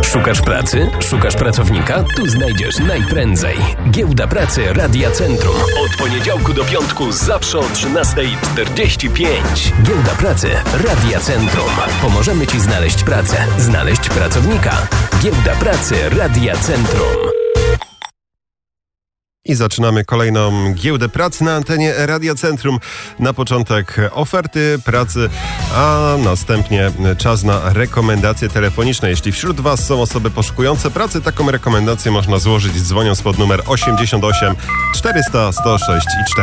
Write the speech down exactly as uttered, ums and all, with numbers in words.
Szukasz pracy? Szukasz pracownika? Tu znajdziesz najprędzej. Giełda Pracy Radia Centrum. Od poniedziałku do piątku zawsze o trzynasta czterdzieści pięć. Giełda Pracy Radia Centrum. Pomożemy Ci znaleźć pracę, znaleźć pracownika. Giełda Pracy Radia Centrum. I zaczynamy kolejną giełdę pracy na antenie Radia Centrum. Na początek oferty pracy, a następnie czas na rekomendacje telefoniczne. Jeśli wśród Was są osoby poszukujące pracy, taką rekomendację można złożyć dzwoniąc pod numer osiemdziesiąt osiem czterysta sto sześć i cztery.